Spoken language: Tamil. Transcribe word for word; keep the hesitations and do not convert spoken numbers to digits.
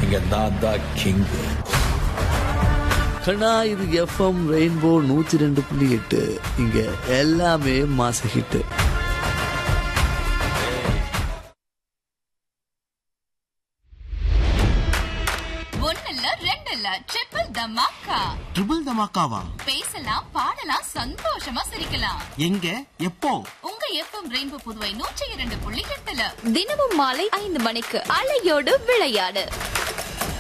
இங்க நான் தான் கிங். கண்ணா, இது எஃப்எம் ரெயின்போ நூத்தி ரெண்டு புள்ளி எட்டு. இங்க எல்லாமே மாச ஹிட். ட்ரிபிள் தமாக்கா. ட்ரிபிள் தமாக்காவா? பேசலாம், பாடலாம், சந்தோஷமா சிரிக்கலாம். எங்க எப்போ? உங்க எஃப்எம் ரெயின்போ புதுவை நூற்றி இரண்டு புள்ளி எட்டுல தினமும் மாலை ஐந்து மணிக்கு அலையோடு விளையாடு.